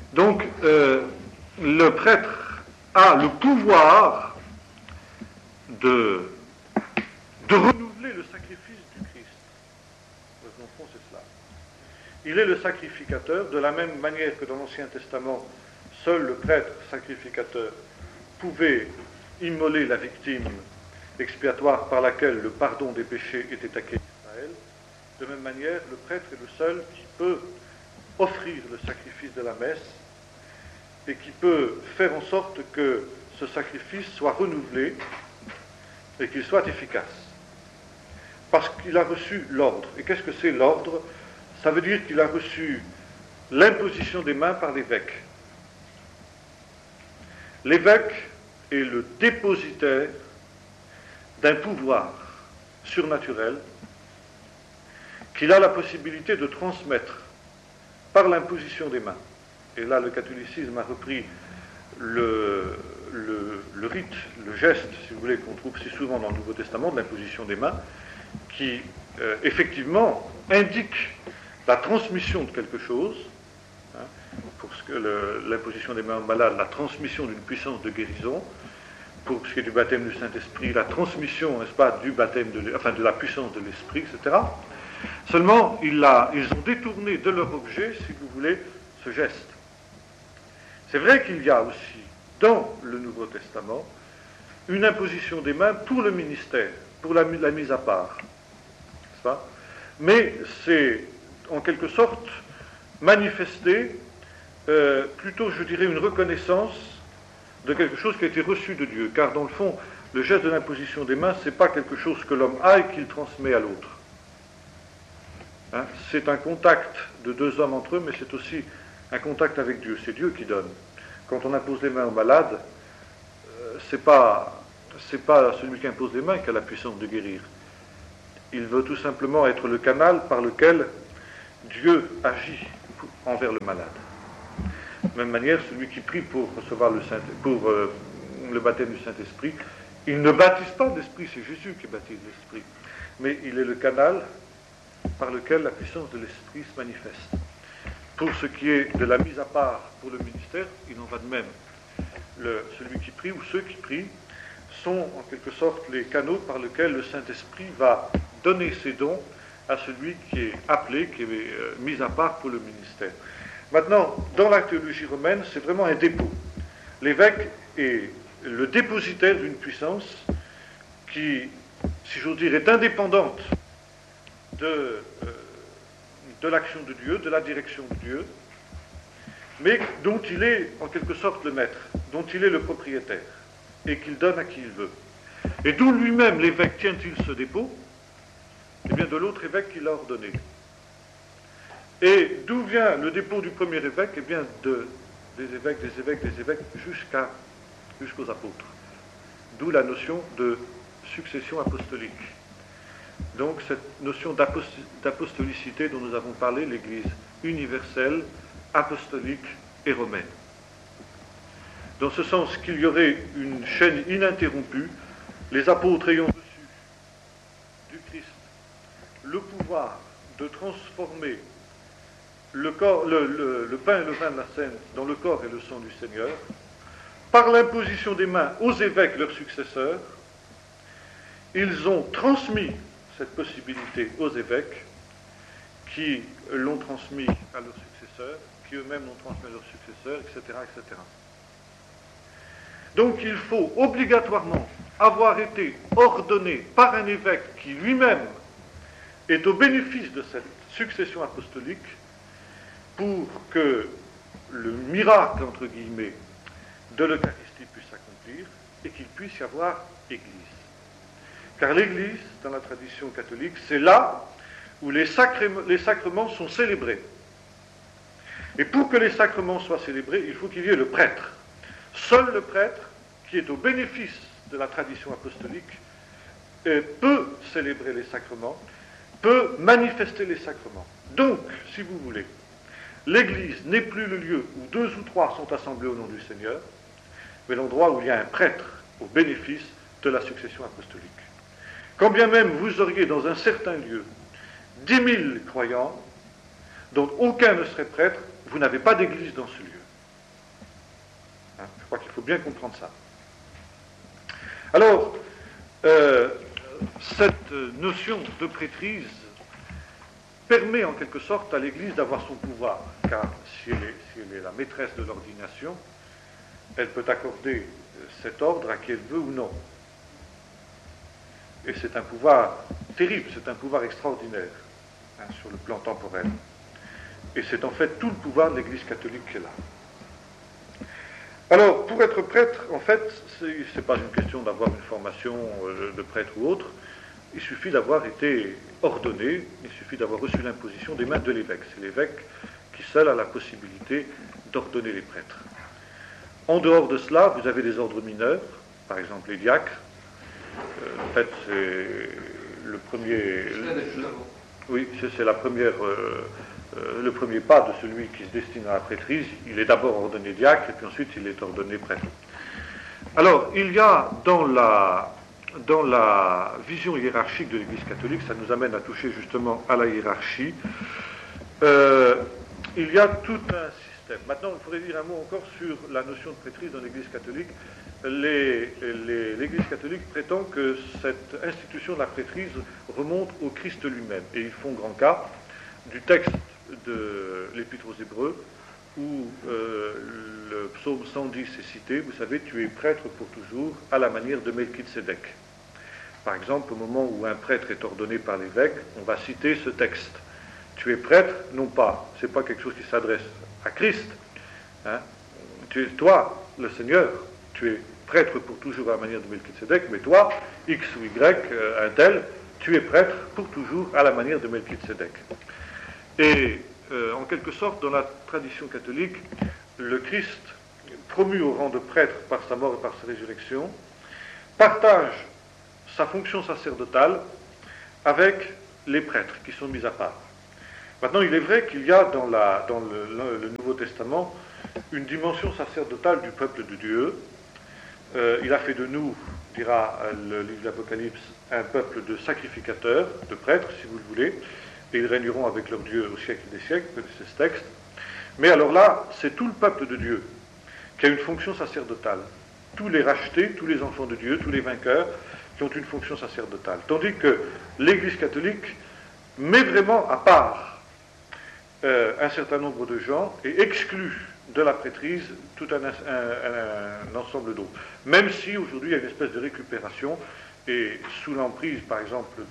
Donc, le prêtre a le pouvoir de renouveler le sacrifice du Christ. Au fond, c'est cela. Il est le sacrificateur, de la même manière que dans l'Ancien Testament, seul le prêtre sacrificateur pouvait immoler la victime expiatoire par laquelle le pardon des péchés était acquis d'Israël. De même manière, le prêtre est le seul qui peut offrir le sacrifice de la messe et qui peut faire en sorte que ce sacrifice soit renouvelé et qu'il soit efficace. Parce qu'il a reçu l'ordre. Et qu'est-ce que c'est l'ordre? Ça veut dire qu'il a reçu l'imposition des mains par l'évêque. L'évêque est le dépositaire d'un pouvoir surnaturel qu'il a la possibilité de transmettre par l'imposition des mains. Et là, le catholicisme a repris le rite, le geste, si vous voulez, qu'on trouve si souvent dans le Nouveau Testament, de l'imposition des mains, qui, effectivement, indique la transmission de quelque chose, hein, pour ce que l'imposition des mains aux malades, la transmission d'une puissance de guérison, pour ce qui est du baptême du Saint-Esprit, la transmission, n'est-ce pas, du baptême de la puissance de l'Esprit, etc. Seulement, ils ont détourné de leur objet, si vous voulez, ce geste. C'est vrai qu'il y a aussi, dans le Nouveau Testament, une imposition des mains pour le ministère, pour la mise à part. N'est-ce pas? Mais c'est, en quelque sorte, manifester, plutôt, je dirais, une reconnaissance de quelque chose qui a été reçu de Dieu. Car, dans le fond, le geste de l'imposition des mains, ce n'est pas quelque chose que l'homme a et qu'il transmet à l'autre. Hein? C'est un contact de deux hommes entre eux, mais c'est aussi un contact avec Dieu. C'est Dieu qui donne. Quand on impose les mains aux malades, c'est pas celui qui impose les mains qui a la puissance de guérir. Il veut tout simplement être le canal par lequel Dieu agit envers le malade. De même manière, celui qui prie pour recevoir le baptême du Saint-Esprit, il ne baptise pas l'Esprit, c'est Jésus qui baptise l'Esprit. Mais il est le canal par lequel la puissance de l'Esprit se manifeste. Pour ce qui est de la mise à part pour le ministère, il en va de même. Celui qui prie ou ceux qui prient sont en quelque sorte les canaux par lesquels le Saint-Esprit va donner ses dons à celui qui est appelé, qui est mis à part pour le ministère. Maintenant, dans la théologie romaine, c'est vraiment un dépôt. L'évêque est le dépositaire d'une puissance qui, si j'ose dire, est indépendante de l'action de Dieu, de la direction de Dieu, mais dont il est en quelque sorte le maître, dont il est le propriétaire, et qu'il donne à qui il veut. Et d'où lui-même l'évêque tient-il ce dépôt? Eh bien, de l'autre évêque qui l'a ordonné. Et d'où vient le dépôt du premier évêque? Eh bien, des évêques jusqu'aux apôtres. D'où la notion de succession apostolique. Donc, cette notion d'apostolicité dont nous avons parlé, l'Église universelle, apostolique et romaine. Dans ce sens qu'il y aurait une chaîne ininterrompue, les apôtres ayant reçu du Christ le pouvoir de transformer le pain et le vin de la scène dans le corps et le sang du Seigneur, par l'imposition des mains aux évêques, leurs successeurs, ils ont transmis cette possibilité aux évêques, qui l'ont transmis à leurs successeurs, qui eux-mêmes l'ont transmis à leurs successeurs, etc., etc. Donc il faut obligatoirement avoir été ordonné par un évêque qui lui-même est au bénéfice de cette succession apostolique pour que le miracle, entre guillemets, de l'Eucharistie puisse s'accomplir et qu'il puisse y avoir Église. Car l'Église, dans la tradition catholique, c'est là où les sacrements sont célébrés. Et pour que les sacrements soient célébrés, il faut qu'il y ait le prêtre. Seul le prêtre, qui est au bénéfice de la tradition apostolique, peut célébrer les sacrements, peut manifester les sacrements. Donc, si vous voulez, l'Église n'est plus le lieu où 2 ou 3 sont assemblés au nom du Seigneur, mais l'endroit où il y a un prêtre au bénéfice de la succession apostolique. Quand bien même vous auriez dans un certain lieu 10 000 croyants, dont aucun ne serait prêtre, vous n'avez pas d'église dans ce lieu. bien comprendre ça. Alors, cette notion de prêtrise permet en quelque sorte à l'Église d'avoir son pouvoir, car si elle est la maîtresse de l'ordination, elle peut accorder cet ordre à qui elle veut ou non. Et c'est un pouvoir terrible, c'est un pouvoir extraordinaire, sur le plan temporel. Et c'est en fait tout le pouvoir de l'Église catholique qui est là. Alors, pour être prêtre, en fait, c'est pas une question d'avoir une formation de prêtre ou autre, il suffit d'avoir été ordonné, il suffit d'avoir reçu l'imposition des mains de l'évêque. C'est l'évêque qui seul a la possibilité d'ordonner les prêtres. En dehors de cela, vous avez des ordres mineurs, par exemple les diacres. En fait, c'est le premier... Oui, c'est la première... le premier pas de celui qui se destine à la prêtrise. Il est d'abord ordonné diacre et puis ensuite il est ordonné prêtre. Alors, il y a dans la vision hiérarchique de l'Église catholique, ça nous amène à toucher justement à la hiérarchie, il y a tout un système. Maintenant, il faudrait dire un mot encore sur la notion de prêtrise dans l'Église catholique. L'Église catholique prétend que cette institution de la prêtrise remonte au Christ lui-même. Et ils font grand cas du texte de l'Épître aux Hébreux, où le psaume 110 est cité. Vous savez, tu es prêtre pour toujours, à la manière de Melchizedek. Par exemple, au moment où un prêtre est ordonné par l'évêque, on va citer ce texte. Tu es prêtre, non pas, c'est pas quelque chose qui s'adresse à Christ. Hein. Tu es, toi, le Seigneur, tu es prêtre pour toujours à la manière de Melchizedek, mais toi, X ou Y, un tel, tu es prêtre pour toujours à la manière de Melchizedek. Et en quelque sorte, dans la tradition catholique, le Christ, promu au rang de prêtre par sa mort et par sa résurrection, partage sa fonction sacerdotale avec les prêtres qui sont mis à part. Maintenant, il est vrai qu'il y a dans le Nouveau Testament une dimension sacerdotale du peuple de Dieu. Il a fait de nous, dira le livre de l'Apocalypse, un peuple de sacrificateurs, de prêtres, si vous le voulez, et ils régneront avec leur Dieu au siècle des siècles, c'est ce texte. Mais alors là, c'est tout le peuple de Dieu qui a une fonction sacerdotale. Tous les rachetés, tous les enfants de Dieu, tous les vainqueurs, qui ont une fonction sacerdotale. Tandis que l'Église catholique met vraiment à part un certain nombre de gens et exclut de la prêtrise tout un ensemble d'autres. Même si aujourd'hui il y a une espèce de récupération, et sous l'emprise, par exemple,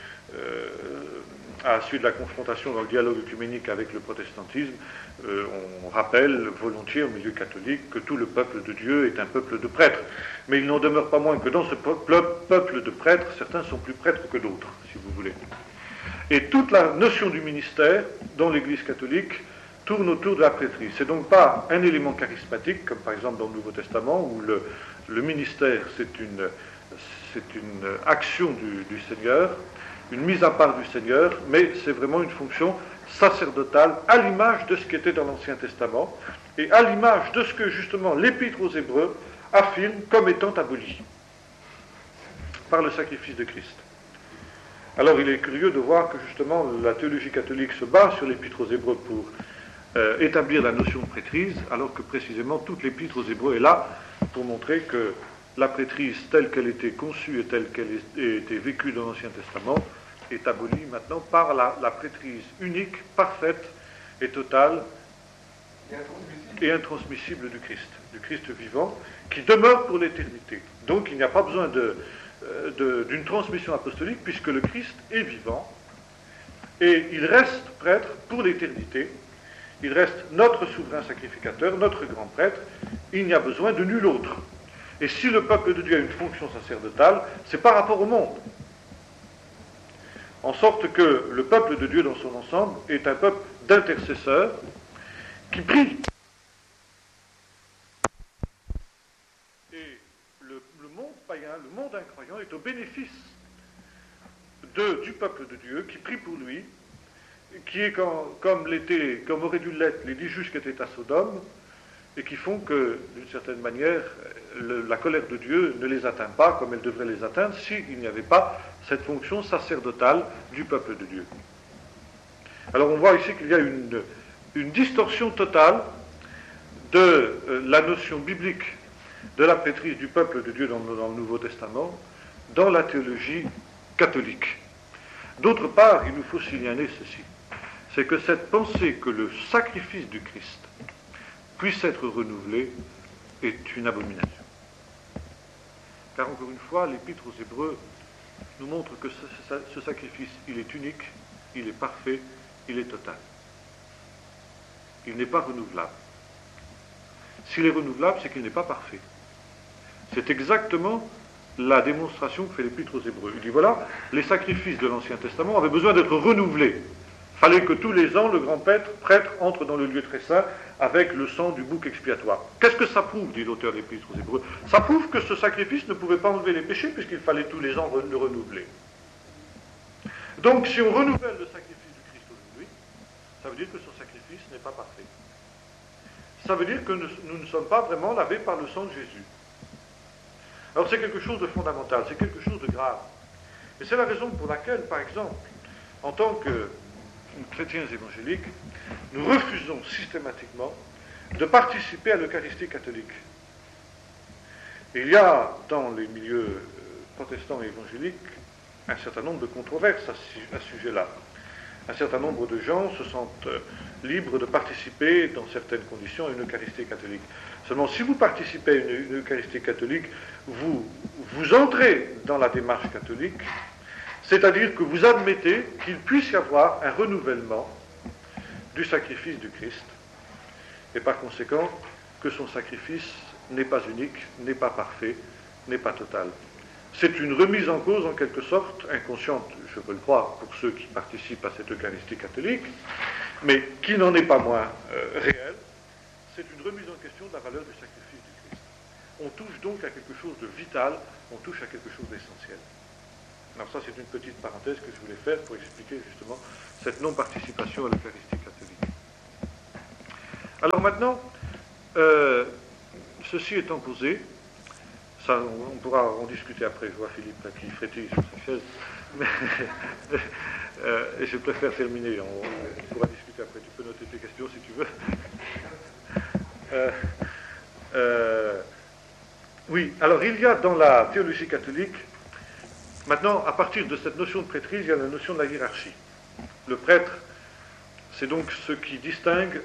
à la suite de la confrontation dans le dialogue œcuménique avec le protestantisme, on rappelle volontiers au milieu catholique que tout le peuple de Dieu est un peuple de prêtres. Mais il n'en demeure pas moins que dans ce peuple de prêtres, certains sont plus prêtres que d'autres, si vous voulez. Et toute la notion du ministère dans l'Église catholique tourne autour de la prêtrise. C'est donc pas un élément charismatique, comme par exemple dans le Nouveau Testament, où le ministère c'est une action du Seigneur, une mise à part du Seigneur, mais c'est vraiment une fonction sacerdotale à l'image de ce qui était dans l'Ancien Testament et à l'image de ce que justement l'Épître aux Hébreux affirme comme étant aboli par le sacrifice de Christ. Alors il est curieux de voir que justement la théologie catholique se base sur l'Épître aux Hébreux pour établir la notion de prêtrise, alors que précisément toute l'Épître aux Hébreux est là pour montrer que la prêtrise telle qu'elle était conçue et telle qu'elle était vécue dans l'Ancien Testament est abolie maintenant par la prêtrise unique, parfaite et totale et intransmissible du Christ vivant, qui demeure pour l'éternité. Donc il n'y a pas besoin d'une transmission apostolique, puisque le Christ est vivant, et il reste prêtre pour l'éternité, il reste notre souverain sacrificateur, notre grand prêtre, il n'y a besoin de nul autre. Et si le peuple de Dieu a une fonction sacerdotale, c'est par rapport au monde. En sorte que le peuple de Dieu dans son ensemble est un peuple d'intercesseurs qui prie. Et le monde païen, le monde incroyant est au bénéfice du peuple de Dieu qui prie pour lui, qui est comme auraient dû l'être les 10 juges qui étaient à Sodome, et qui font que, d'une certaine manière, la colère de Dieu ne les atteint pas comme elle devrait les atteindre s'il n'y avait pas cette fonction sacerdotale du peuple de Dieu. Alors on voit ici qu'il y a une distorsion totale de la notion biblique de la prêtrise du peuple de Dieu dans le Nouveau Testament, dans la théologie catholique. D'autre part, il nous faut signaler ceci, c'est que cette pensée que le sacrifice du Christ puisse être renouvelé est une abomination. Car encore une fois, l'Épître aux Hébreux nous montre que ce sacrifice, il est unique, il est parfait, il est total. Il n'est pas renouvelable. S'il est renouvelable, c'est qu'il n'est pas parfait. C'est exactement la démonstration que fait l'Épître aux Hébreux. Il dit voilà, les sacrifices de l'Ancien Testament avaient besoin d'être renouvelés. Il fallait que tous les ans, le grand prêtre entre dans le lieu très saint avec le sang du bouc expiatoire. Qu'est-ce que ça prouve, dit l'auteur de l'Épître aux Hébreux? Ça prouve que ce sacrifice ne pouvait pas enlever les péchés, puisqu'il fallait tous les ans le renouveler. Donc, si on renouvelle le sacrifice du Christ aujourd'hui, ça veut dire que ce sacrifice n'est pas parfait. Ça veut dire que nous ne sommes pas vraiment lavés par le sang de Jésus. Alors c'est quelque chose de fondamental, c'est quelque chose de grave. Et c'est la raison pour laquelle, par exemple, en tant que chrétiens évangéliques, nous refusons systématiquement de participer à l'Eucharistie catholique. Il y a dans les milieux protestants et évangéliques un certain nombre de controverses à ce sujet-là. Un certain nombre de gens se sentent libres de participer, dans certaines conditions, à une Eucharistie catholique. Seulement, si vous participez à une Eucharistie catholique, vous entrez dans la démarche catholique, c'est-à-dire que vous admettez qu'il puisse y avoir un renouvellement du sacrifice du Christ, et par conséquent, que son sacrifice n'est pas unique, n'est pas parfait, n'est pas total. C'est une remise en cause, en quelque sorte, inconsciente, je peux le croire, pour ceux qui participent à cette Eucharistie catholique, mais qui n'en est pas moins réelle. C'est une remise en question de la valeur du sacrifice du Christ. On touche donc à quelque chose de vital, on touche à quelque chose d'essentiel. Alors ça, c'est une petite parenthèse que je voulais faire pour expliquer justement cette non-participation à l'Eucharistie catholique. Alors maintenant, ceci étant posé, ça, on pourra en discuter après. Je vois Philippe qui frétille sur sa chaise. Mais, et je préfère terminer. On pourra discuter après. Tu peux noter tes questions si tu veux. Oui, alors il y a dans la théologie catholique, maintenant, à partir de cette notion de prêtrise, il y a la notion de la hiérarchie. Le prêtre, c'est donc ce qui distingue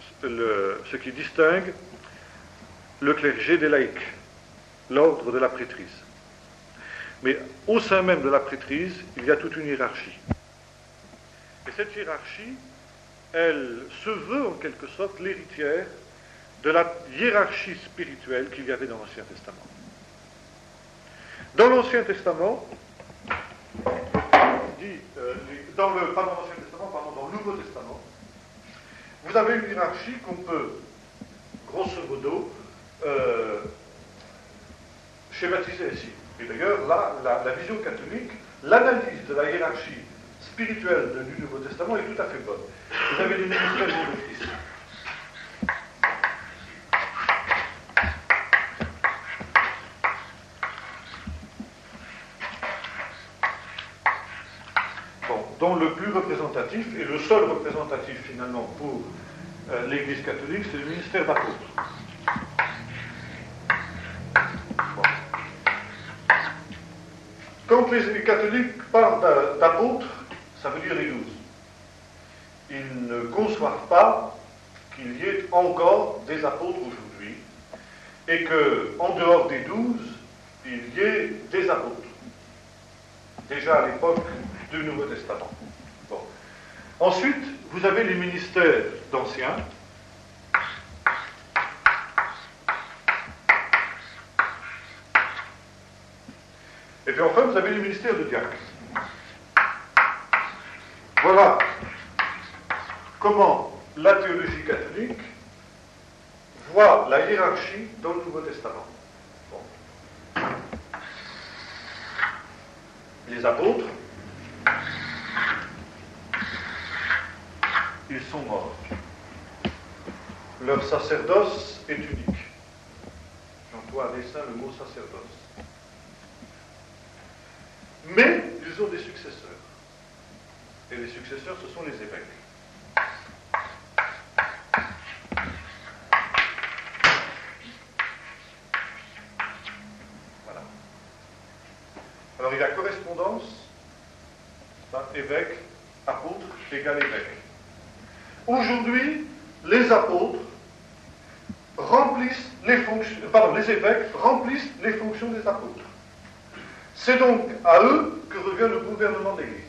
le clergé des laïcs, l'ordre de la prêtrise. Mais au sein même de la prêtrise, il y a toute une hiérarchie. Et cette hiérarchie, elle se veut en quelque sorte l'héritière de la hiérarchie spirituelle qu'il y avait dans l'Ancien Testament. Dans l'Ancien Testament, dans le Nouveau Testament, vous avez une hiérarchie qu'on peut, grosso modo, schématiser ici. Et d'ailleurs, là, la vision catholique, l'analyse de la hiérarchie spirituelle du Nouveau Testament est tout à fait bonne. Vous avez les ministères de l'Église. Dont le plus représentatif, et le seul représentatif finalement pour l'Église catholique, c'est le ministère d'apôtre. Bon. Quand les catholiques parlent d'apôtres, ça veut dire les 12. Ils ne conçoivent pas qu'il y ait encore des apôtres aujourd'hui, et qu'en dehors des 12, il y ait des apôtres. Déjà à l'époque du Nouveau Testament. Bon. Ensuite, vous avez les ministères d'anciens. Et puis enfin, vous avez les ministères de diacres. Voilà comment la théologie catholique voit la hiérarchie dans le Nouveau Testament. Bon. Les apôtres, ils sont morts. Leur sacerdoce est unique. J'emploie à dessein le mot sacerdoce. Mais ils ont des successeurs. Et les successeurs, ce sont les évêques. évêque, apôtre égale évêque. Aujourd'hui, les apôtres remplissent les fonctions, les évêques remplissent les fonctions des apôtres. C'est donc à eux que revient le gouvernement de l'Église.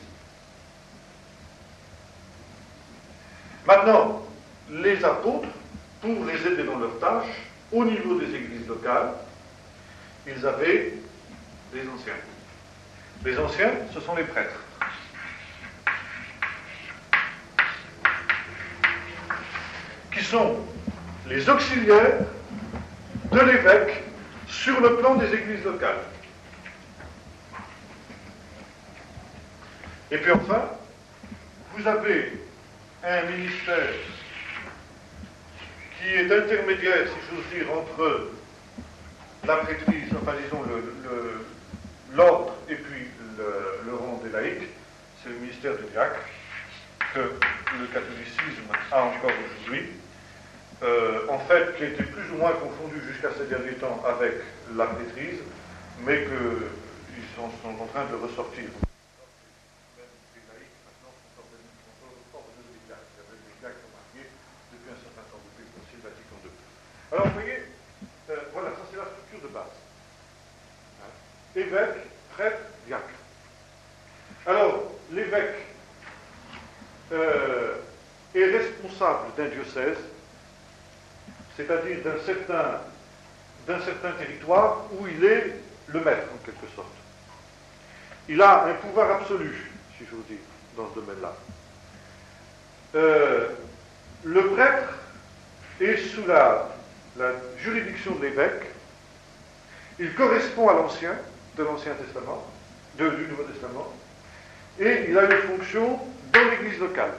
Maintenant, les apôtres, pour les aider dans leurs tâches, au niveau des églises locales, ils avaient des anciens. Les anciens, ce sont les prêtres. Qui sont les auxiliaires de l'évêque sur le plan des églises locales. Et puis enfin, vous avez un ministère qui est intermédiaire, si j'ose dire, entre la prêtrise, enfin disons l'ordre et puis le rang des laïcs, c'est le ministère du diacre, que le catholicisme a encore aujourd'hui, en fait, qui était plus ou moins confondu jusqu'à ces derniers temps avec la prêtrise, mais qu'ils sont en train de ressortir. Alors, vous voyez, voilà, ça c'est la structure de base. Évêque, prêtre, diacre. Alors, l'évêque est responsable d'un diocèse, c'est-à-dire d'un certain territoire où il est le maître, en quelque sorte. Il a un pouvoir absolu, si j'ose dire, dans ce domaine-là. Le prêtre est sous la juridiction de l'évêque. Il correspond à de l'Ancien Testament, du Nouveau Testament, et il a une fonction dans l'église locale.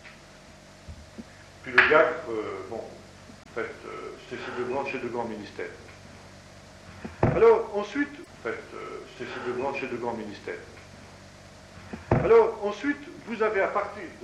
Puis le diacre, en fait, c'est ces deux grands ministères. Alors, ensuite, vous avez à partir